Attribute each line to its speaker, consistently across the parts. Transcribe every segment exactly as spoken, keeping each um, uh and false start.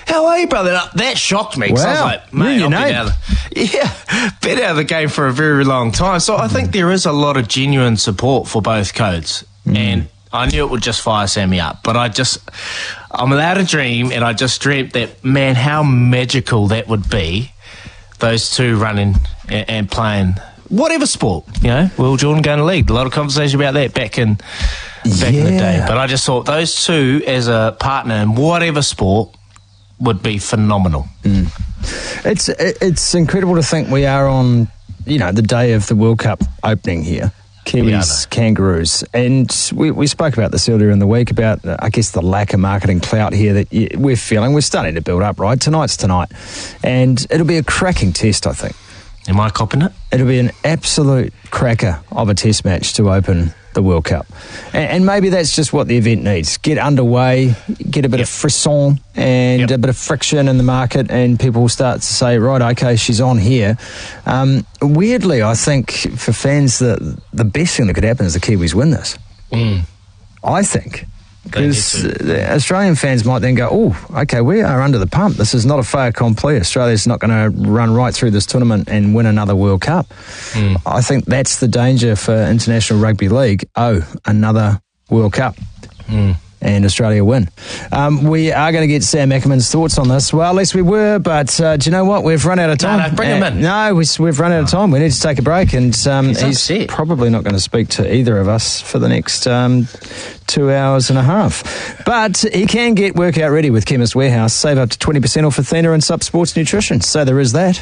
Speaker 1: how are you, brother? That shocked me, because
Speaker 2: wow.
Speaker 1: I was like, mate, I've been out, of, yeah, been out of the game for a very long time. So I think there is a lot of genuine support for both codes. Mm. And I knew it would just fire Sammy up, but I just, I'm allowed to dream, and I just dreamt that, man, how magical that would be, those two running and, and playing whatever sport, you know, Will Jordan going to lead. A lot of conversation about that back in back
Speaker 2: yeah.
Speaker 1: in the day. But I just thought those two as a partner in whatever sport would be phenomenal.
Speaker 2: Mm. It's it's incredible to think we are on, you know, the day of the World Cup opening here. Kiwis, yeah, Kangaroos. And we, we spoke about this earlier in the week about, uh, I guess, the lack of marketing clout here that y- we're feeling. We're starting to build up, right? Tonight's tonight. And it'll be a cracking test, I think.
Speaker 1: Am I copping it?
Speaker 2: It'll be an absolute cracker of a test match to open the World Cup. And, and maybe that's just what the event needs. Get underway, get a bit yep. of frisson and yep. a bit of friction in the market, and people will start to say, right, okay, she's on here. Um, weirdly, I think for fans, the, the best thing that could happen is the Kiwis win this.
Speaker 1: Mm.
Speaker 2: I think. Because Australian fans might then go, oh, okay, we are under the pump. This is not a fait accompli. Australia's not going to run right through this tournament and win another World Cup. Mm. I think that's the danger for International Rugby League. Oh, another World Cup. Mm. And Australia win. Um, we are going to get Sam Ackerman's thoughts on this. Well, at least we were, but uh, do you know what? We've run out of time.
Speaker 1: No, no, bring him in.
Speaker 2: No, we, we've run out of time. We need to take a break, and um, he's,
Speaker 1: he's
Speaker 2: probably not going to speak to either of us for the next um, two hours and a half. But he can get workout ready with Chemist Warehouse. Save up to twenty percent off Athena and Sup Sports Nutrition. So there is that.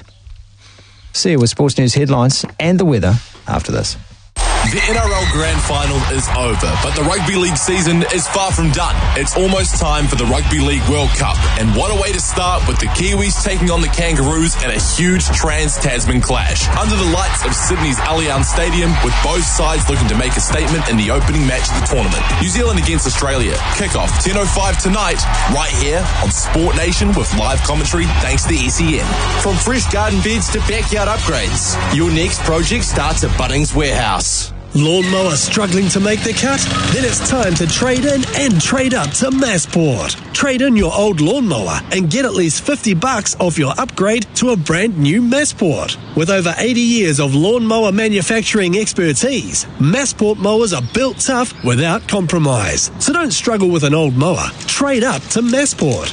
Speaker 2: See you with Sports News headlines and the weather after this.
Speaker 3: The N R L Grand Final is over, but the Rugby League season is far from done. It's almost time for the Rugby League World Cup, and what a way to start with the Kiwis taking on the Kangaroos in a huge Trans-Tasman clash. Under the lights of Sydney's Allianz Stadium, with both sides looking to make a statement in the opening match of the tournament. New Zealand against Australia. Kickoff ten oh five tonight, right here on Sport Nation with live commentary thanks to S E N.
Speaker 4: From fresh garden beds to backyard upgrades, your next project starts at Bunnings Warehouse.
Speaker 5: Lawnmower struggling to make the cut? Then it's time to trade in and trade up to Massport. Trade in your old lawnmower and get at least fifty bucks off your upgrade to a brand new Massport. With over eighty years of lawnmower manufacturing expertise, Massport mowers are built tough without compromise. So don't struggle with an old mower. Trade up to Massport.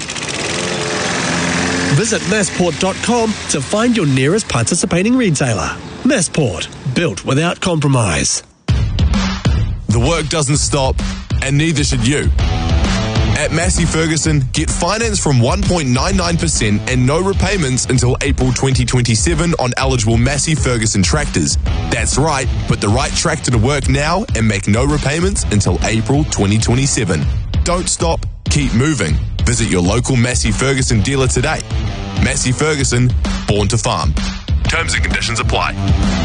Speaker 5: Visit massport dot com to find your nearest participating retailer. Massport, built without compromise.
Speaker 3: The work doesn't stop, and neither should you. At Massey Ferguson, get finance from one point nine nine percent and no repayments until April twenty twenty-seven on eligible Massey Ferguson tractors. That's right, put the right tractor to work now and make no repayments until April twenty twenty-seven. Don't stop, keep moving. Visit your local Massey Ferguson dealer today. Massey Ferguson, born to farm. Terms and conditions apply.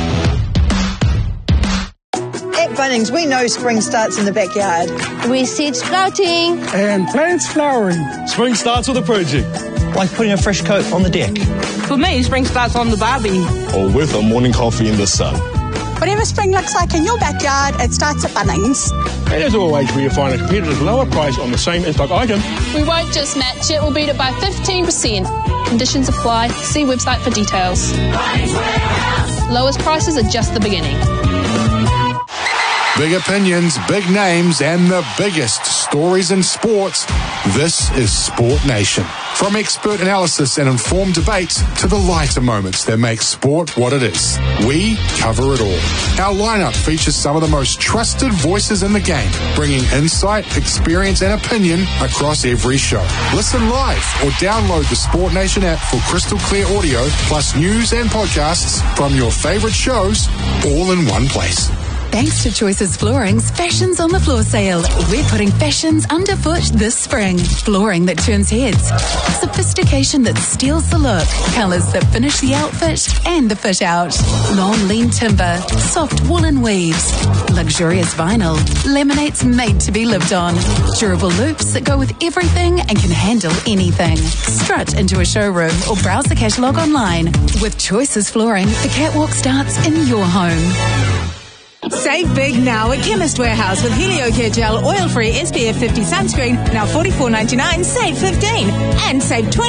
Speaker 6: At Bunnings, we know spring starts in the backyard.
Speaker 7: With seeds sprouting.
Speaker 8: And plants flowering. Spring starts with a project.
Speaker 9: Like putting a fresh coat on the deck.
Speaker 10: For me, spring starts on the barbie.
Speaker 11: Or with a morning coffee in the sun.
Speaker 12: Whatever spring looks like in your backyard, it starts at Bunnings.
Speaker 8: And as always, where you find a competitive lower price on the same in-stock item.
Speaker 13: We won't just match it, we'll beat it by fifteen percent. Conditions apply. See website for details. Lowest prices are just the beginning.
Speaker 14: Big opinions, big names, and the biggest stories in sports. This is Sport Nation. From expert analysis and informed debates to the lighter moments that make sport what it is, we cover it all. Our lineup features some of the most trusted voices in the game, bringing insight, experience, and opinion across every show. Listen live or download the Sport Nation app for crystal clear audio, plus news and podcasts from your favorite shows, all in one place.
Speaker 15: Thanks to Choices Flooring's Fashions on the Floor sale. We're putting fashions underfoot this spring. Flooring that turns heads. Sophistication that steals the look. Colours that finish the outfit and the fit out. Long lean timber. Soft woolen weaves. Luxurious vinyl. Laminates made to be lived on. Durable loops that go with everything and can handle anything. Strut into a showroom or browse the catalogue online. With Choices Flooring, the catwalk starts in your home.
Speaker 16: Save big now at Chemist Warehouse with Heliocare Gel Oil-Free S P F fifty Sunscreen, now forty-four ninety-nine, save fifteen. And save twenty